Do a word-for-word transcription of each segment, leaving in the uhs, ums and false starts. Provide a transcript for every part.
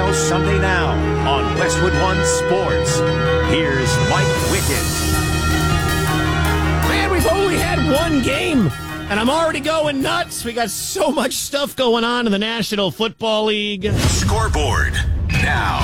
tomorrow, Sunday Now on Westwood One Sports. Here's Mike Wickett. Man, we've only had one game, and I'm already going nuts. We got so much stuff going on in the National Football League. Scoreboard now.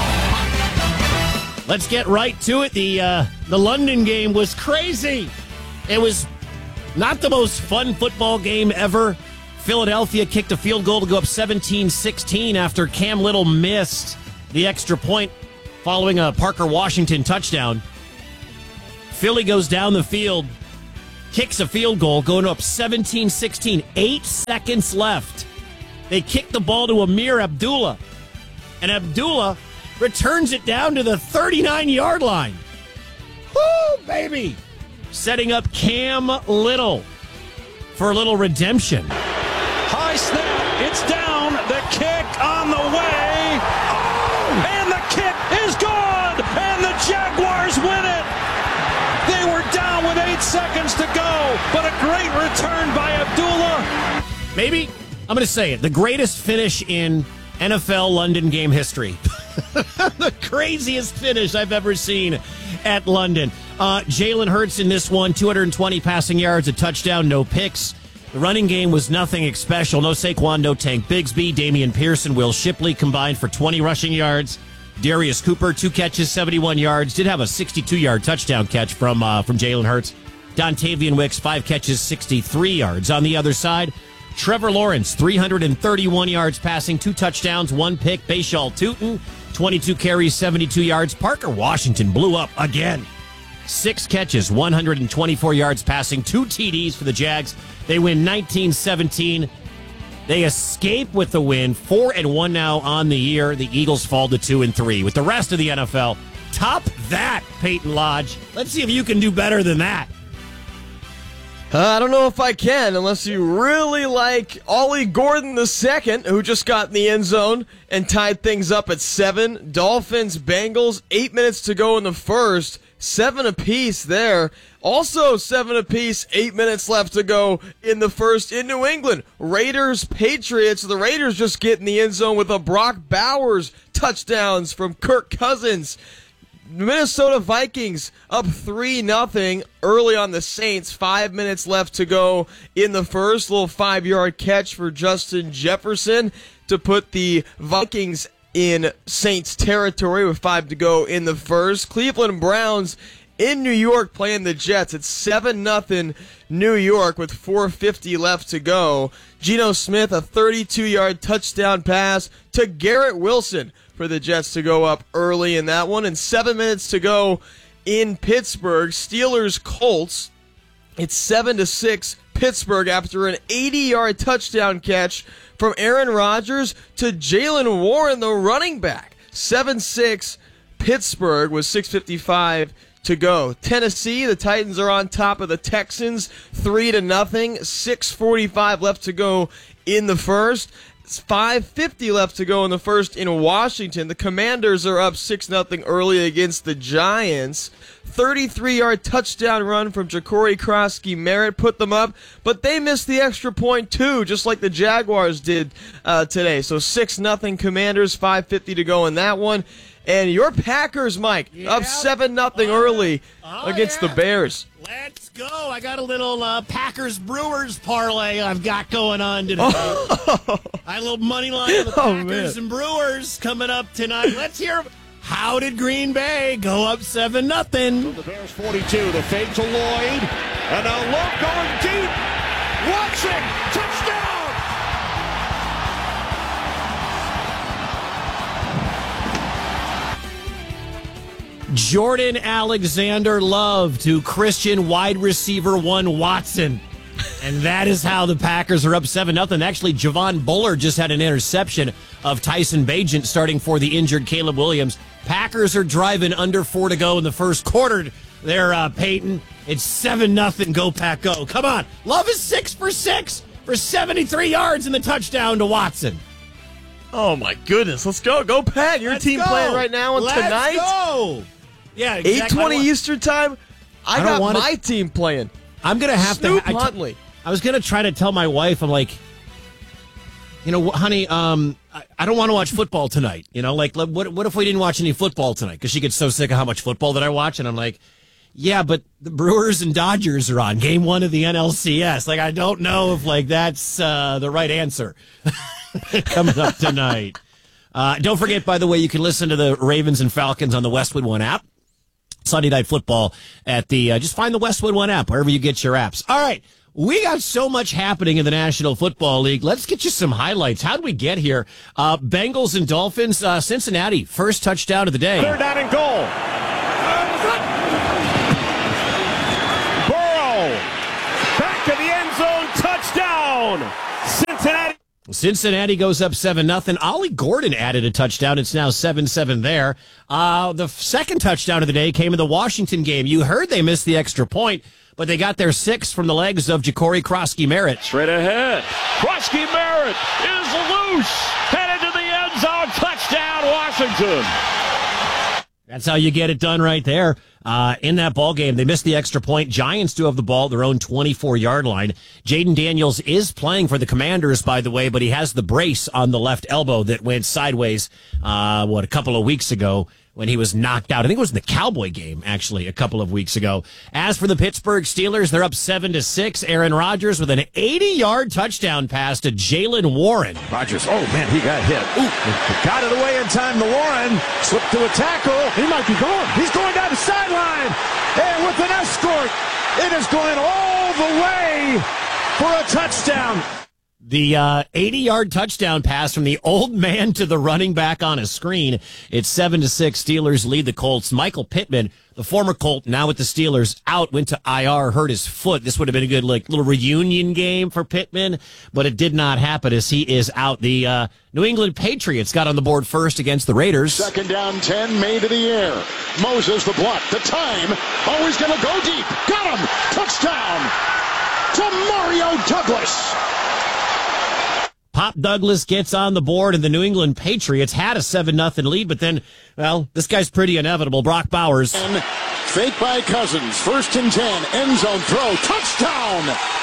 Let's get right to it. The uh, the London game was crazy. It was not the most fun football game ever. Philadelphia kicked a field goal to go up seventeen sixteen after Cam Little missed the extra point following a Parker Washington touchdown. Philly goes down the field, kicks a field goal, going up seventeen sixteen. Eight seconds left. They kick the ball to Amir Abdullah, and Abdullah returns it down to the thirty-nine-yard line. Woo, baby! Setting up Cam Little for a little redemption. High snap, it's down, the kick on the way, oh, and the kick is gone, and the Jaguars win it. They were down with eight seconds to go, but a great return by Abdullah. Maybe, I'm going to say it, the greatest finish in N F L London game history. The craziest finish I've ever seen at London. Uh, Jalen Hurts in this one, two hundred twenty passing yards, a touchdown, no picks. The running game was nothing special. No Saquon, no Tank Bigsby. Damian Pearson, Will Shipley combined for twenty rushing yards. Darius Cooper, two catches, seventy-one yards. Did have a sixty-two-yard touchdown catch from uh, from Jalen Hurts. Dontavian Wicks, five catches, sixty-three yards. On the other side, Trevor Lawrence, three hundred thirty-one yards passing, two touchdowns, one pick. Bashal Tutin, twenty-two carries, seventy-two yards. Parker Washington blew up again. Six catches, one hundred twenty-four yards passing, two T Ds for the Jags. They win nineteen seventeen. They escape with the win. Four and one now on the year. The Eagles fall to two and three. With the rest of the N F L, top that, Peyton Lodge. Let's see if you can do better than that. Uh, I don't know if I can, unless you really like Ollie Gordon the second, who just got in the end zone and tied things up at seven. Dolphins, Bengals, eight minutes to go in the first. Seven apiece there. Also seven apiece, eight minutes left to go in the first in New England. Raiders, Patriots. The Raiders just get in the end zone with a Brock Bowers touchdowns from Kirk Cousins. Minnesota Vikings up three nothing early on the Saints. Five minutes left to go in the first. Little five-yard catch for Justin Jefferson to put the Vikings in Saints territory with five to go in the first. Cleveland Browns in New York playing the Jets. It's seven nothing New York with four fifty left to go. Geno Smith, a thirty-two-yard touchdown pass to Garrett Wilson for the Jets to go up early in that one. And seven minutes to go in Pittsburgh. Steelers Colts. It's seven to six Pittsburgh after an eighty-yard touchdown catch from Aaron Rodgers to Jaylen Warren, the running back. seven six Pittsburgh with six fifty-five to go. Tennessee, the Titans are on top of the Texans, three to nothing. six forty-five left to go in the first. It's five fifty left to go in the first in Washington. The Commanders are up six nothing early against the Giants. thirty-three-yard touchdown run from Ja'Cory Krosky-Merritt put them up, but they missed the extra point too, just like the Jaguars did uh, today. So six nothing Commanders, five fifty to go in that one. And your Packers, Mike, yeah. up seven nothing oh, early oh, against yeah. the Bears. Let's go. I got a little uh, Packers-Brewers parlay I've got going on today. Oh. I had a little money line of the Packers oh, and Brewers coming up tonight. Let's hear how did Green Bay go up seven nothing? So the Bears forty-two, the fake to Lloyd, and a look going deep. Watson, touchdown! Jordan Alexander Love to Christian wide receiver one Watson. And that is how the Packers are up seven nothing. Actually, Javon Bullard just had an interception of Tyson Bagent starting for the injured Caleb Williams. Packers are driving under four to go in the first quarter there, uh, Peyton. It's seven nothing. Go, Pack, go. Come on. Love is six for six for seventy-three yards in the touchdown to Watson. Oh, my goodness. Let's go. Go, Pat. Your Let's team go. playing right now and Let's tonight. Let's go. Yeah, exactly. eight twenty Eastern time. I, I got wanna, my team playing. I'm going to have Snoop to. I, Huntley. I was going to try to tell my wife, I'm like, you know, honey, um, I, I don't want to watch football tonight. You know, like, what what if we didn't watch any football tonight? Because she gets so sick of how much football that I watch. And I'm like, yeah, but the Brewers and Dodgers are on game one of the N L C S. Like, I don't know if, like, that's uh, the right answer coming up tonight. Uh, don't forget, by the way, you can listen to the Ravens and Falcons on the Westwood One app. Sunday Night Football at the, uh, just find the Westwood One app, wherever you get your apps. All right. We got so much happening in the National Football League. Let's get you some highlights. How did we get here? Uh, Bengals and Dolphins, uh, Cincinnati, first touchdown of the day. Third down and goal. Burrow, back to the end zone, touchdown. Cincinnati. Cincinnati goes up seven nothing. Ollie Gordon added a touchdown. It's now seven seven there. Uh, the second touchdown of the day came in the Washington game. You heard they missed the extra point, but they got their six from the legs of Ja'Cory Krosky-Merritt. Straight ahead. Krosky-Merritt is loose. Headed to the end zone. Touchdown, Washington. That's how you get it done right there. Uh, in that ball game, they missed the extra point. Giants do have the ball at their own twenty-four-yard line. Jaden Daniels is playing for the Commanders, by the way, but he has the brace on the left elbow that went sideways, uh, what, a couple of weeks ago when he was knocked out. I think it was in the Cowboy game, actually, a couple of weeks ago. As for the Pittsburgh Steelers, they're up seven to six. Aaron Rodgers with an eighty-yard touchdown pass to Jaylen Warren. Rodgers, oh, man, he got hit. Ooh, got it away in time to Warren. Slipped to a tackle. He might be gone. He's going down the sideline. And with an escort, it is going all the way for a touchdown. The uh, eighty-yard touchdown pass from the old man to the running back on a screen. It's seven to six. Steelers lead the Colts. Michael Pittman, the former Colt, now with the Steelers, out, went to I R, hurt his foot. This would have been a good like little reunion game for Pittman, but it did not happen as he is out. The uh, New England Patriots got on the board first against the Raiders. Second down, ten, made to the air. Moses, the block, the time. Oh, he's going to go deep. Got him. Touchdown to Mario Douglas. Pop Douglas gets on the board, and the New England Patriots had a seven nothing lead, but then, well, this guy's pretty inevitable. Brock Bowers. And fake by Cousins. First and ten. End zone throw. Touchdown.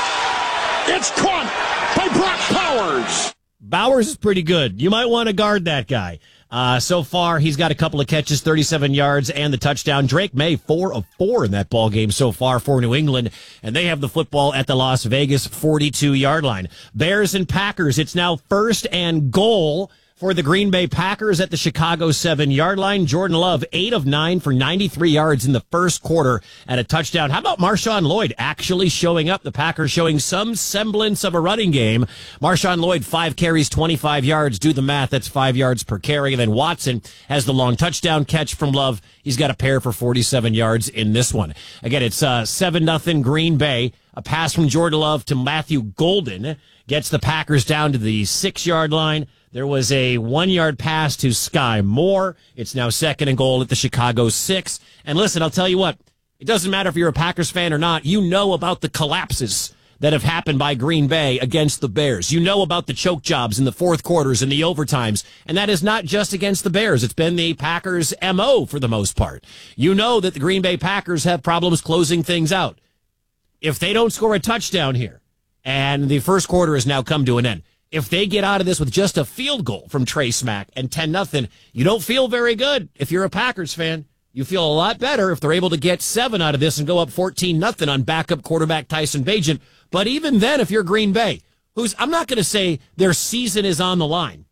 It's caught by Brock Bowers. Bowers is pretty good. You might want to guard that guy. Uh, so far, he's got a couple of catches, thirty-seven yards, and the touchdown. Drake May, four of four in that ball game so far for New England, and they have the football at the Las Vegas forty-two-yard line. Bears and Packers, it's now first and goal for the Green Bay Packers at the Chicago seven-yard line. Jordan Love, eight of nine for ninety-three yards in the first quarter and a touchdown. How about Marshawn Lloyd actually showing up? The Packers showing some semblance of a running game. Marshawn Lloyd, five carries, twenty-five yards. Do the math, that's five yards per carry. And then Watson has the long touchdown catch from Love. He's got a pair for forty-seven yards in this one. Again, it's uh, seven nothing Green Bay. A pass from Jordan Love to Matthew Golden gets the Packers down to the six-yard line. There was a one-yard pass to Sky Moore. It's now second and goal at the Chicago six. And listen, I'll tell you what, it doesn't matter if you're a Packers fan or not. You know about the collapses that have happened by Green Bay against the Bears. You know about the choke jobs in the fourth quarters and the overtimes. And that is not just against the Bears. It's been the Packers' M O for the most part. You know that the Green Bay Packers have problems closing things out. If they don't score a touchdown here, and the first quarter has now come to an end, if they get out of this with just a field goal from Trey Smack and ten nothing, you don't feel very good if you're a Packers fan. You feel a lot better if they're able to get seven out of this and go up fourteen nothing on backup quarterback Tyson Bagent. But even then, if you're Green Bay, who's, I'm not going to say their season is on the line,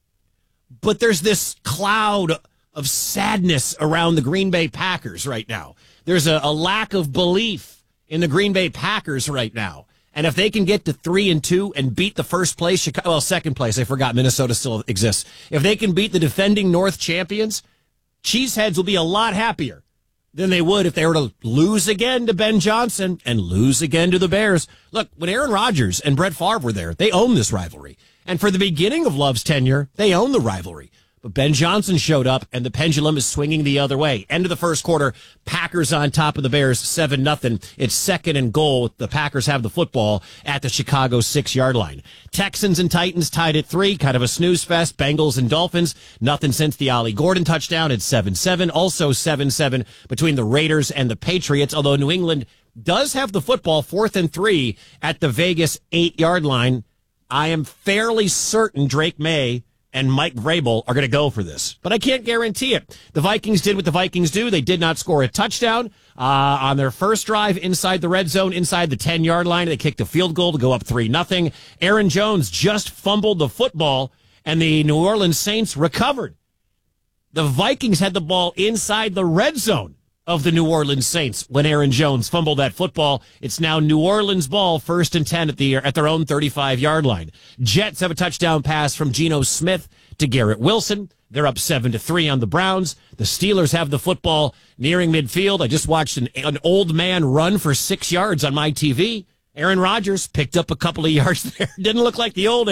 but there's this cloud of sadness around the Green Bay Packers right now. There's a, a lack of belief in the Green Bay Packers right now. And if they can get to three and two and beat the first place, Chicago, well, second place, I forgot Minnesota still exists. If they can beat the defending North champions, Cheeseheads will be a lot happier than they would if they were to lose again to Ben Johnson and lose again to the Bears. Look, when Aaron Rodgers and Brett Favre were there, they owned this rivalry. And for the beginning of Love's tenure, they owned the rivalry. But Ben Johnson showed up, and the pendulum is swinging the other way. End of the first quarter, Packers on top of the Bears, seven nothing. It's second and goal. The Packers have the football at the Chicago six-yard line. Texans and Titans tied at three, kind of a snooze fest. Bengals and Dolphins, nothing since the Ollie Gordon touchdown at seven seven. Also seven seven between the Raiders and the Patriots, although New England does have the football fourth and three at the Vegas eight-yard line. I am fairly certain Drake May and Mike Vrabel are going to go for this, but I can't guarantee it. The Vikings did what the Vikings do. They did not score a touchdown uh, on their first drive inside the red zone, inside the ten-yard line. They kicked a field goal to go up three nothing. Aaron Jones just fumbled the football, and the New Orleans Saints recovered. The Vikings had the ball inside the red zone of the New Orleans Saints when Aaron Jones fumbled that football. It's now New Orleans ball, first and ten at the at their own thirty-five-yard line. Jets have a touchdown pass from Geno Smith to Garrett Wilson. They're up seven to three on the Browns. The Steelers have the football nearing midfield. I just watched an, an old man run for six yards on my T V. Aaron Rodgers picked up a couple of yards there. Didn't look like the old